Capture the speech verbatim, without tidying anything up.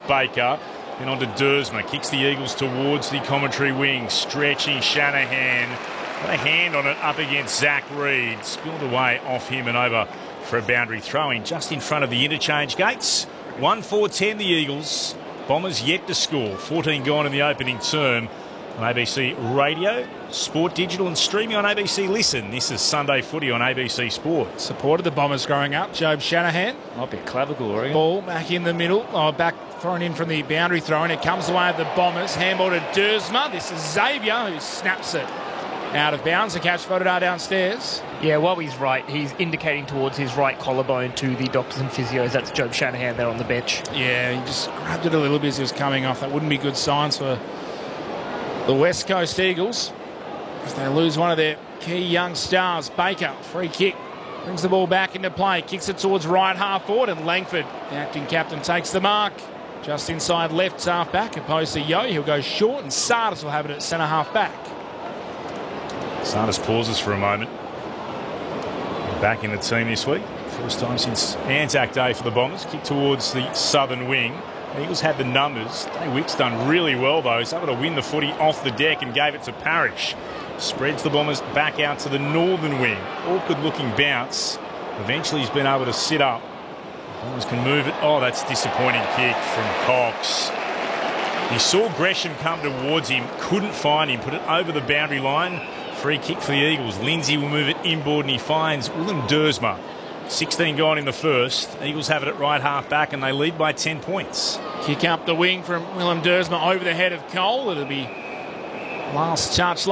Baker. Then on to Dersma. Kicks the Eagles towards the commentary wing. Stretching Shanahan. Got a hand on it up against Zach Reed. Spilled away off him and over for a boundary throw-in just in front of the interchange gates. one four ten the Eagles. Bombers yet to score. fourteen gone in the opening term. On A B C Radio, Sport Digital and streaming on A B C Listen. This is Sunday Footy on A B C Sport. Supported the Bombers growing up. Job Shanahan. Might be a clavicle, Oregon. Ball back in the middle. Oh, back thrown in from the boundary throw, and it comes away of the Bombers. Handball to Dersma. This is Xavier who snaps it out of bounds. The catch voted are downstairs. Yeah, while he's right, he's indicating towards his right collarbone to the doctors and physios. That's Job Shanahan there on the bench. Yeah, he just grabbed it a little bit as he was coming off. That wouldn't be good signs for the West Coast Eagles if they lose one of their key young stars. Baker, free kick, brings the ball back into play, kicks it towards right half forward, and Langford, the acting captain, takes the mark. Just inside left half back, opposed to Yo. He'll go short, and Sardis will have it at centre half back. Sardis pauses for a moment. Back in the team this week. First time since Anzac Day for the Bombers. Kick towards the southern wing. The Eagles had the numbers. Day Wick's done really well, though. He's able to win the footy off the deck and gave it to Parrish. Spreads the Bombers back out to the northern wing. Awkward-looking bounce. Eventually he's been able to sit up. The Bombers can move it. Oh, that's a disappointing kick from Cox. He saw Gresham come towards him, couldn't find him, put it over the boundary line. Free kick for the Eagles. Lindsay will move it inboard and he finds Willem Dersma. sixteen gone in the first. Eagles have it at right half back and they lead by ten points. Kick up the wing from Willem Dersma over the head of Cole. It'll be last touch.